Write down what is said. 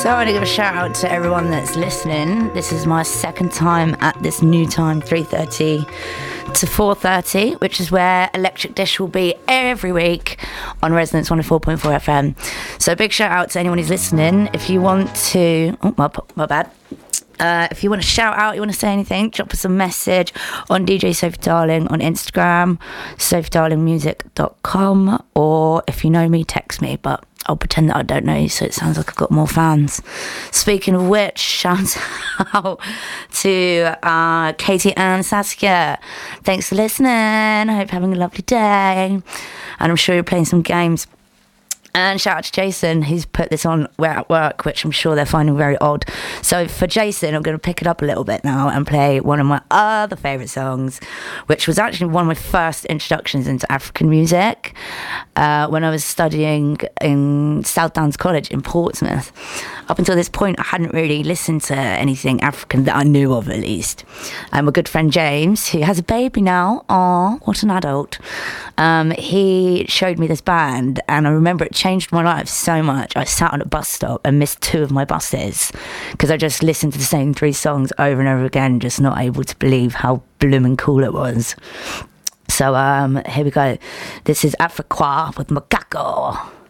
So I want to give a shout out to everyone that's listening. This is my second time at this new time, 3:30 to 4:30, which is where Electric Dish will be every week on Resonance 104.4 FM. So a big shout out to anyone who's listening. If you want to... Oh, my bad. If you want to shout out, you want to say anything, drop us a message on DJ Sophie Darling on Instagram, sophiedarlingmusic.com, or if you know me, text me, but I'll pretend that I don't know you, so it sounds like I've got more fans. Speaking of which, shout out to Katie and Saskia. Thanks for listening. I hope you're having a lovely day, and I'm sure you're playing some games. And shout out to Jason, who's put this on at work, which I'm sure they're finding very odd. So for Jason, I'm going to pick it up a little bit now and play one of my other favourite songs, which was actually one of my first introductions into African music when I was studying in South Downs College in Portsmouth. Up until this point, I hadn't really listened to anything African that I knew of, at least. And my good friend James, who has a baby now, what an adult, he showed me this band, and I remember it changed my life so much. I sat on a bus stop and missed 2 of my buses because I just listened to the same 3 songs over and over again, just not able to believe how blooming cool it was. So here we go. This is Afriqua with Macaco.